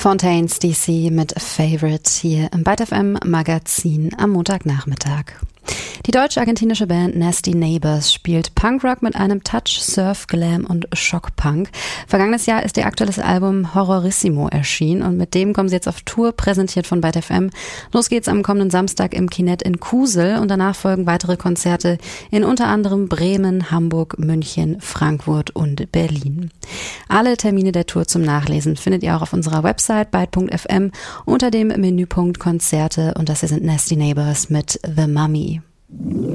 Fontaines DC mit Favorite hier im Byte FM Magazin am Montagnachmittag. Die deutsch-argentinische Band Nasty Neighbors spielt Punkrock mit einem Touch Surf, Glam und Schockpunk. Vergangenes Jahr ist ihr aktuelles Album Horrorissimo erschienen und mit dem kommen sie jetzt auf Tour, präsentiert von Byte FM. Los geht's am kommenden Samstag im Kinett in Kusel und danach folgen weitere Konzerte in unter anderem Bremen, Hamburg, München, Frankfurt und Berlin. Alle Termine der Tour zum Nachlesen findet ihr auch auf unserer Website byte.fm unter dem Menüpunkt Konzerte und das hier sind Nasty Neighbors mit The Mummy.